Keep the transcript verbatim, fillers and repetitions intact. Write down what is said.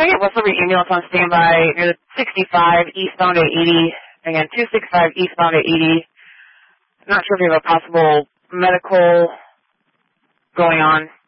can I get West Liberty ambulance on standby near the sixty-five eastbound at eighty? Again, two sixty-five eastbound at eighty. I'm not sure if you have a possible medical going on.